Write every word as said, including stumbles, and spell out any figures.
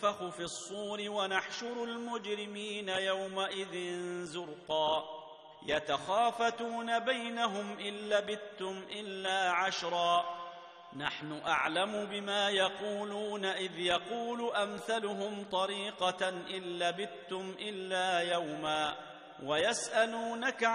ينفخ في الصور ونحشر المجرمين يومئذ زرقا يتخافتون بينهم إن لبثتم إلا عشرا نحن أعلم بما يقولون إذ يقول أمثلهم طريقة إن لبثتم إلا يوما ويسألونك